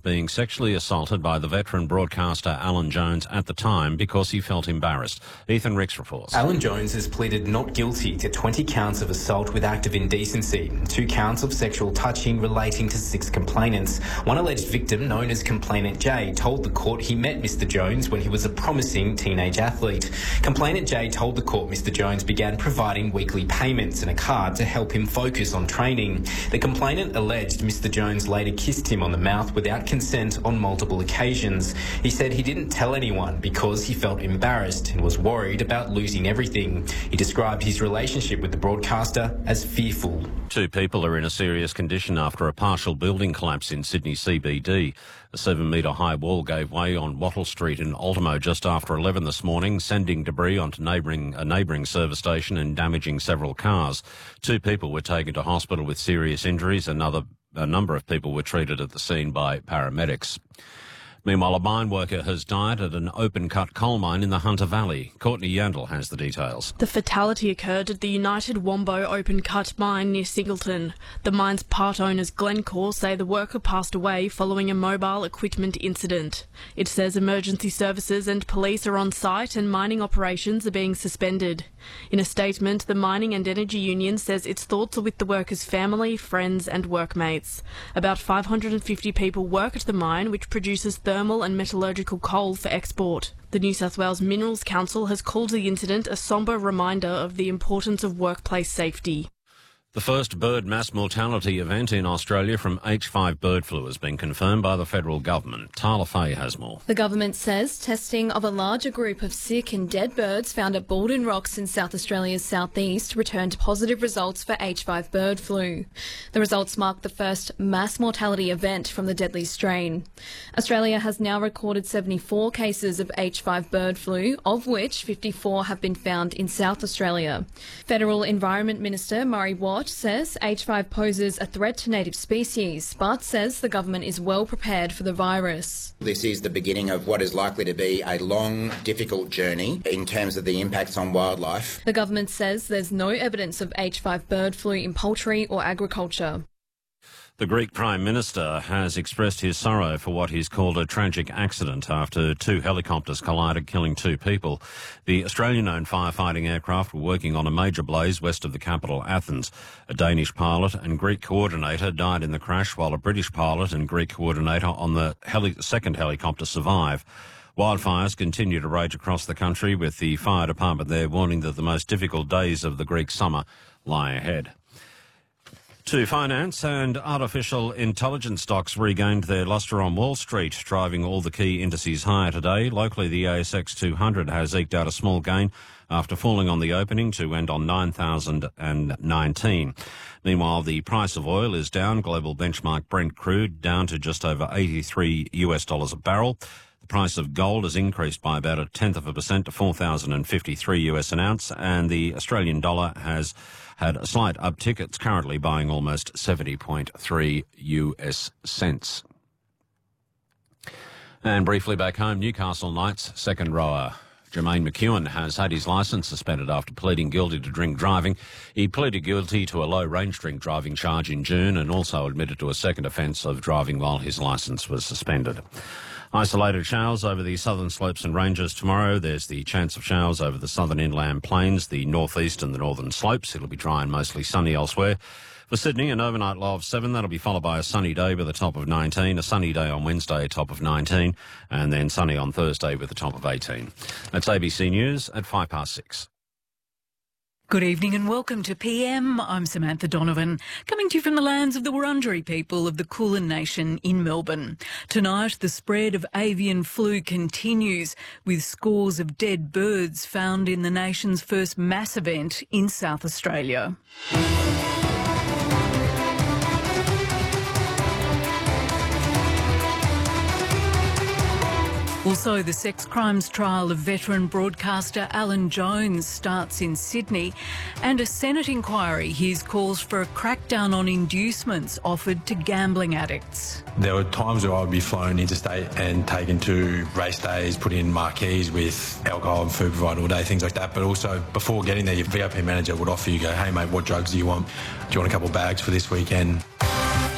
being sexually assaulted by the veteran broadcaster Alan Jones at the time because he felt embarrassed. Ethan Ricks reports. Alan Jones has pleaded not guilty to 20 counts of assault with act of indecency, 2 counts of sexual touching relating to 6 complainants. One alleged victim, known as Complainant J, told the court he met Mr Jones when he was a promising teenage athlete. Complainant J told the court Mr Jones began providing weekly payments and a card to help him focus on training. The complainant alleged Mr Jones later kissed him on the mouth without consent on multiple occasions. He said he didn't tell anyone because he felt embarrassed and was worried about losing everything. He described his relationship with the broadcaster as fearful. 2 people are in a serious condition after a partial building collapse in Sydney CBD. A 7-metre high wall gave way on Wattle Street in Ultimo just after 11 this morning, sending debris onto a neighbouring service station and damaging several cars. 2 people were taken to hospital with serious injuries. A number of people were treated at the scene by paramedics. Meanwhile, a mine worker has died at an open-cut coal mine in the Hunter Valley. Courtney Yandel has the details. The fatality occurred at the United Wombo open-cut mine near Singleton. The mine's part owners Glencore say the worker passed away following a mobile equipment incident. It says emergency services and police are on site and mining operations are being suspended. In a statement, the Mining and Energy Union says its thoughts are with the workers' family, friends and workmates. About 550 people work at the mine, which produces thermal and metallurgical coal for export. The New South Wales Minerals Council has called the incident a sombre reminder of the importance of workplace safety. The first bird mass mortality event in Australia from H5 bird flu has been confirmed by the federal government. Tyler Fay has more. The government says testing of a larger group of sick and dead birds found at Baldwin Rocks in South Australia's southeast returned positive results for H5 bird flu. The results mark the first mass mortality event from the deadly strain. Australia has now recorded 74 cases of H5 bird flu, of which 54 have been found in South Australia. Federal Environment Minister Murray Watt says H5 poses a threat to native species, but says the government is well prepared for the virus. This is the beginning of what is likely to be a long, difficult journey in terms of the impacts on wildlife. The government says there's no evidence of H5 bird flu in poultry or agriculture. The Greek Prime Minister has expressed his sorrow for what he's called a tragic accident after 2 helicopters collided, killing 2 people. The Australian-owned firefighting aircraft were working on a major blaze west of the capital, Athens. A Danish pilot and Greek coordinator died in the crash, while a British pilot and Greek coordinator on the second helicopter survive. Wildfires continue to rage across the country, with the fire department there warning that the most difficult days of the Greek summer lie ahead. 2 finance and artificial intelligence stocks regained their lustre on Wall Street, driving all the key indices higher today. Locally, the ASX 200 has eked out a small gain after falling on the opening to end on 9,019. Meanwhile, the price of oil is down. Global benchmark Brent crude down to just over $83 a barrel. The price of gold has increased by about 0.1% to $4,053 an ounce, and the Australian dollar has had a slight uptick. It's currently buying almost 70.3 US cents. And briefly back home, Newcastle Knights second rower Jermaine McEwen has had his licence suspended after pleading guilty to drink driving. He pleaded guilty to a low-range drink driving charge in June and also admitted to a second offence of driving while his licence was suspended. Isolated showers over the southern slopes and ranges tomorrow. There's the chance of showers over the southern inland plains, the northeast and the northern slopes. It'll be dry and mostly sunny elsewhere. For Sydney, an overnight low of 7. That'll be followed by a sunny day with a top of 19, a sunny day on Wednesday, a top of 19, and then sunny on Thursday with a top of 18. That's ABC News at 6:05. Good evening and welcome to PM. I'm Samantha Donovan, coming to you from the lands of the Wurundjeri people of the Kulin Nation in Melbourne. Tonight, the spread of avian flu continues, with scores of dead birds found in the nation's first mass event in South Australia. Also, the sex crimes trial of veteran broadcaster Alan Jones starts in Sydney, and a Senate inquiry hears calls for a crackdown on inducements offered to gambling addicts. There were times where I would be flown interstate and taken to race days, put in marquees with alcohol and food provided all day, things like that. But also, before getting there, your VIP manager would offer you, hey mate, what drugs do you want? Do you want a couple of bags for this weekend?